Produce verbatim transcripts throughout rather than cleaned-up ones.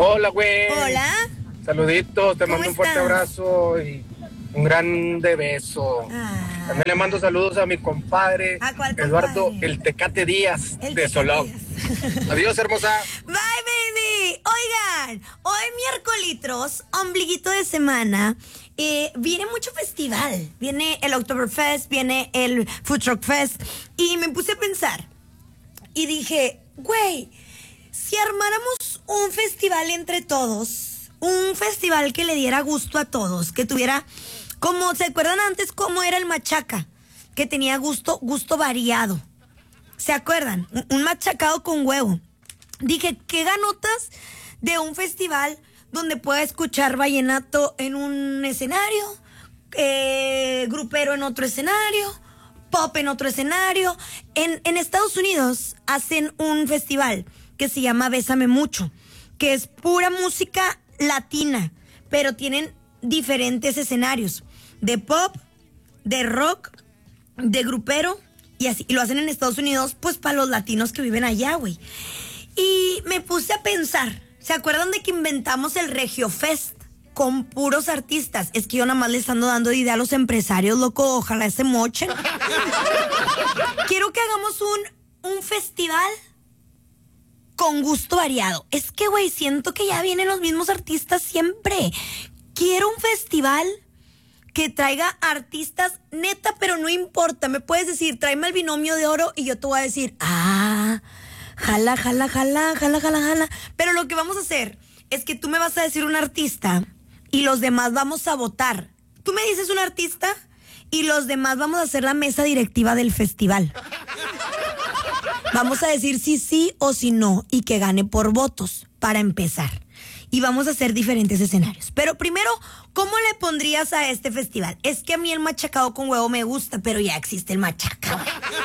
Hola, güey. Hola. Saluditos, te ¿Cómo mando un fuerte estás? abrazo y un grande beso. Ah. También le mando saludos a mi compadre ¿A cuál Eduardo compadre? El Tecate Díaz El de Tecate Solog. Díaz. Adiós, hermosa. Bye, baby. Oigan, hoy miércoles, ombliguito de semana, eh, viene mucho festival. Viene el Oktoberfest, viene el Food Truck Fest. Y me puse a pensar y dije, güey, si armáramos un festival entre todos, un festival que le diera gusto a todos, que tuviera, como se acuerdan antes cómo era el machaca, que tenía gusto, gusto variado. ¿Se acuerdan? Un, un machacado con huevo. Dije, ¿qué ganotas de un festival donde pueda escuchar vallenato en un escenario, eh, grupero en otro escenario, pop en otro escenario? En, en Estados Unidos hacen un festival que se llama Bésame Mucho, que es pura música latina, pero tienen diferentes escenarios, de pop, de rock, de grupero, y así, y lo hacen en Estados Unidos, pues para los latinos que viven allá, güey. Y me puse a pensar, ¿se acuerdan de que inventamos el Regio Fest con puros artistas? Es que yo nada más les ando dando idea a los empresarios, loco, ojalá se mochen. Quiero que hagamos un, un festival con gusto variado. Es que, güey, siento que ya vienen los mismos artistas siempre. Quiero un festival que traiga artistas neta, pero no importa. Me puedes decir, tráeme el binomio de oro y yo te voy a decir, ah, jala, jala, jala, jala, jala, jala. Pero lo que vamos a hacer es que tú me vas a decir un artista y los demás vamos a votar. Tú me dices un artista y los demás vamos a hacer la mesa directiva del festival. Vamos a decir si sí o si no y que gane por votos para empezar. Y vamos a hacer diferentes escenarios. Pero primero, ¿cómo le pondrías a este festival? Es que a mí el machacado con huevo me gusta, pero ya existe el machaca.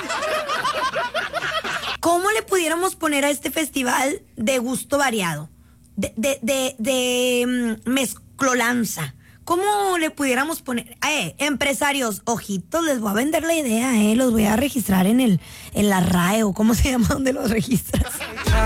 ¿Cómo le pudiéramos poner a este festival de gusto variado? De, de, de, de um, mezclolanza. ¿Cómo le pudiéramos poner? Eh, empresarios, ojitos, les voy a vender la idea, eh. Los voy a registrar en el, en la R A E o cómo se llama donde los registras.